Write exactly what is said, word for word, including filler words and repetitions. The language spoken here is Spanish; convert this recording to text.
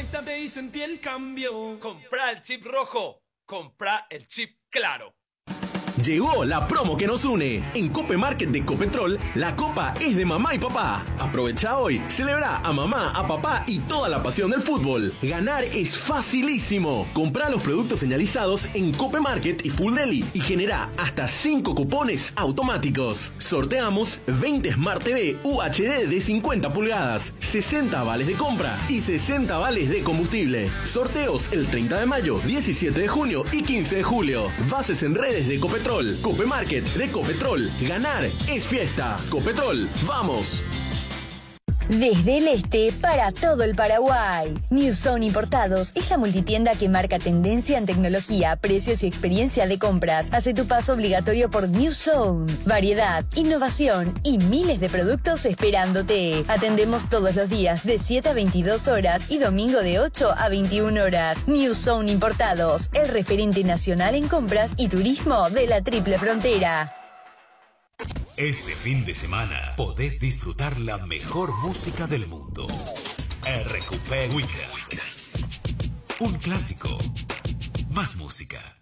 conéctate y sentí el cambio. Comprá el chip rojo, comprá el chip claro. Llegó la promo que nos une. En Cope Market de Copetrol, la copa es de mamá y papá. Aprovecha hoy, celebra a mamá, a papá y toda la pasión del fútbol. Ganar es facilísimo. Comprá los productos señalizados en Cope Market y Full Deli y genera hasta cinco cupones automáticos. Sorteamos veinte Smart T V U H D de cincuenta pulgadas, sesenta vales de compra y sesenta vales de combustible. Sorteos el treinta de mayo, diecisiete de junio y quince de julio. Bases en redes de Copetrol. Cope Market de Copetrol. Ganar es fiesta. Copetrol, ¡vamos! Desde el este para todo el Paraguay. New Zone Importados es la multitienda que marca tendencia en tecnología, precios y experiencia de compras. Hace tu paso obligatorio por New Zone. Variedad, innovación y miles de productos esperándote. Atendemos todos los días de siete a veintidós horas y domingo de ocho a veintiuna horas. New Zone Importados, el referente nacional en compras y turismo de la Triple Frontera. Este fin de semana podés disfrutar la mejor música del mundo. R Q P Weekend. Un clásico. Más música.